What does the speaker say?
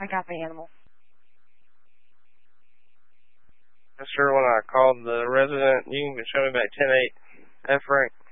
I got the animal. Sure, when I called the resident, you can show me back 10-8 F rank.